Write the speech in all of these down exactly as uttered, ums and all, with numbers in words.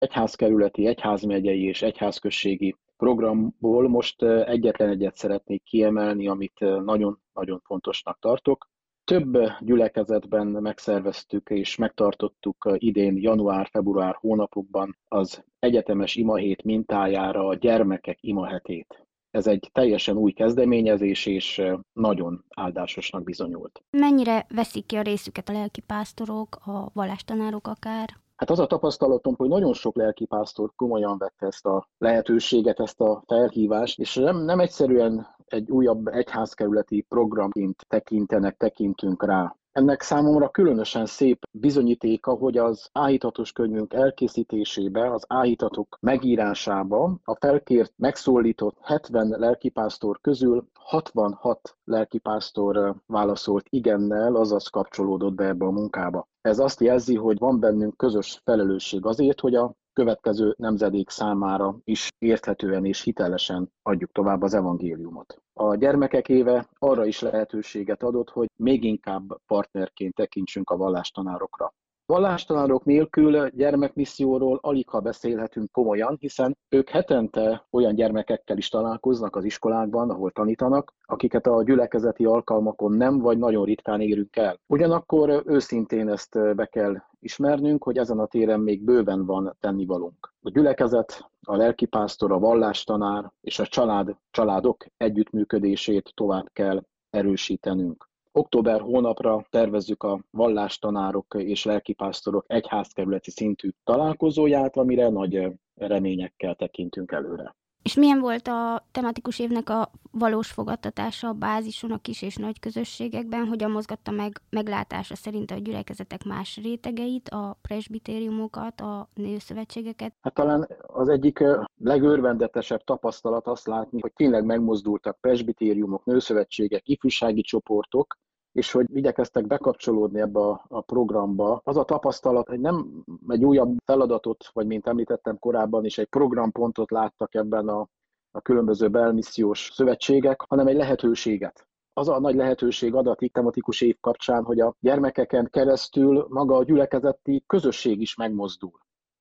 egyházkerületi, egyházmegyei és egyházközségi programból most egyetlen egyet szeretnék kiemelni, amit nagyon-nagyon fontosnak tartok. Több gyülekezetben megszerveztük és megtartottuk idén január-február hónapokban az egyetemes imahét mintájára a gyermekek imahetét. Ez egy teljesen új kezdeményezés, és nagyon áldásosnak bizonyult. Mennyire veszik ki a részüket a lelkipásztorok, a vallástanárok akár? Hát az a tapasztalatom, hogy nagyon sok lelkipásztor komolyan vette ezt a lehetőséget, ezt a felhívást, és nem, nem egyszerűen egy újabb egyházkerületi programként tekintenek, tekintünk rá. Ennek számomra különösen szép bizonyítéka, hogy az áhítatos könyvünk elkészítésébe, az áhítatok megírásába a felkért, megszólított hetven lelkipásztor közül hatvanhat lelkipásztor válaszolt igennel, azaz kapcsolódott be ebbe a munkába. Ez azt jelzi, hogy van bennünk közös felelősség azért, hogy a következő nemzedék számára is érthetően és hitelesen adjuk tovább az evangéliumot. A gyermekek éve arra is lehetőséget adott, hogy még inkább partnerként tekintsünk a vallástanárokra. Vallástanárok nélkül gyermekmisszióról aligha beszélhetünk komolyan, hiszen ők hetente olyan gyermekekkel is találkoznak az iskolákban, ahol tanítanak, akiket a gyülekezeti alkalmakon nem vagy nagyon ritkán érünk el. Ugyanakkor őszintén ezt be kell ismernünk, hogy ezen a téren még bőven van tennivalónk. A gyülekezet, a lelkipásztor, a vallástanár és a család, családok együttműködését tovább kell erősítenünk. Október hónapra tervezzük a vallástanárok és lelkipásztorok egyházkerületi szintű találkozóját, amire nagy reményekkel tekintünk előre. És milyen volt a tematikus évnek a valós fogadtatása a bázison, a kis és nagy közösségekben, hogyan mozgatta meg meglátása szerint a gyülekezetek más rétegeit, a presbitériumokat, a nőszövetségeket? Hát talán az egyik legörvendetesebb tapasztalat azt látni, hogy tényleg megmozdultak presbitériumok, nőszövetségek, ifjúsági csoportok, és hogy igyekeztek bekapcsolódni ebbe a, a programba. Az a tapasztalat, hogy nem egy újabb feladatot, vagy mint említettem korábban is, egy programpontot láttak ebben a, a különböző belmissziós szövetségek, hanem egy lehetőséget. Az a nagy lehetőség adatik tematikus év kapcsán, hogy a gyermekeken keresztül maga a gyülekezeti közösség is megmozdul.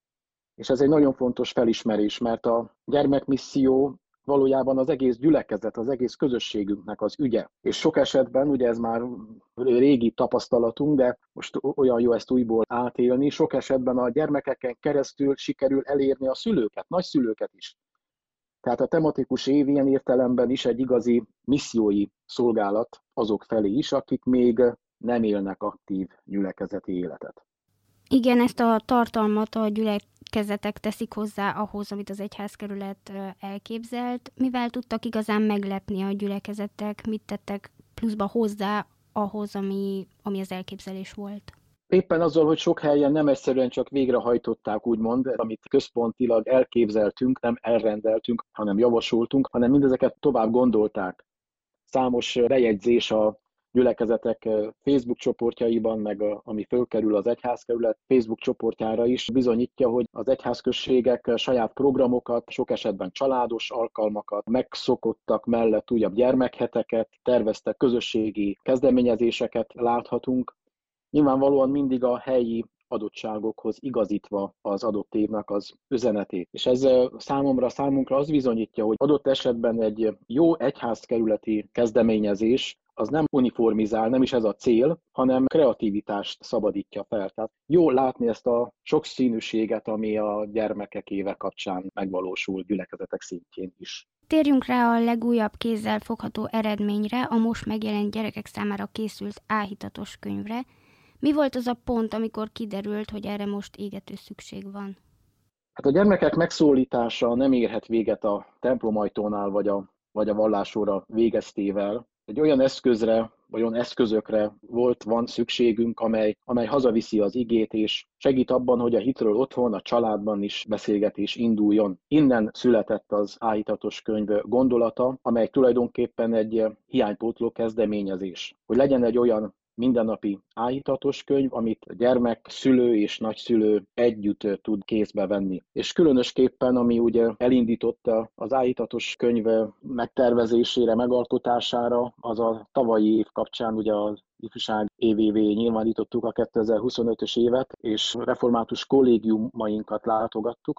És ez egy nagyon fontos felismerés, mert a gyermekmisszió valójában az egész gyülekezet, az egész közösségünknek az ügye. És sok esetben, ugye ez már régi tapasztalatunk, de most olyan jó ezt újból átélni, sok esetben a gyermekeken keresztül sikerül elérni a szülőket, nagyszülőket is. Tehát a tematikus év ilyen értelemben is egy igazi missziói szolgálat azok felé is, akik még nem élnek aktív gyülekezeti életet. Igen, ezt a tartalmat a gyülekezetek teszik hozzá ahhoz, amit az egyházkerület elképzelt. Mivel tudtak igazán meglepni a gyülekezetek, mit tettek pluszba hozzá ahhoz, ami, ami az elképzelés volt? Éppen azzal, hogy sok helyen nem egyszerűen csak végrehajtották, úgymond, amit központilag elképzeltünk, nem elrendeltünk, hanem javasoltunk, hanem mindezeket tovább gondolták. Számos bejegyzés a gyülekezetek Facebook csoportjaiban, meg a, ami fölkerül az egyházkerület Facebook csoportjára is bizonyítja, hogy az egyházközségek saját programokat, sok esetben családos alkalmakat, megszokottak mellett újabb gyermekheteket, terveztek közösségi kezdeményezéseket láthatunk. Nyilvánvalóan mindig a helyi adottságokhoz igazítva az adott évnek az üzenetét. És ez számomra, számunkra az bizonyítja, hogy adott esetben egy jó egyházkerületi kezdeményezés az nem uniformizál, nem is ez a cél, hanem kreativitást szabadítja fel. Tehát jó látni ezt a sokszínűséget, ami a gyermekek éve kapcsán megvalósul gyülekezetek szintjén is. Térjünk rá a legújabb kézzel fogható eredményre, a most megjelent gyerekek számára készült áhítatos könyvre. Mi volt az a pont, amikor kiderült, hogy erre most égető szükség van? Hát a gyermekek megszólítása nem érhet véget a templomajtónál vagy a, vagy a vallásóra végeztével. Egy olyan eszközre, vagy olyan eszközökre volt, van szükségünk, amely, amely hazaviszi az igét, és segít abban, hogy a hitről otthon, a családban is beszélgetés induljon. Innen született az áhítatos könyv gondolata, amely tulajdonképpen egy hiánypótló kezdeményezés. Hogy legyen egy olyan mindennapi áhítatos könyv, amit a gyermek, szülő és nagyszülő együtt tud kézbe venni. És különösképpen, ami ugye elindította az áhítatos könyv megtervezésére, megalkotására, az a tavalyi év kapcsán ugye a ifjúság évévé nyilvánítottuk a kétezer-huszonötös évet, és református kollégiumainkat látogattuk.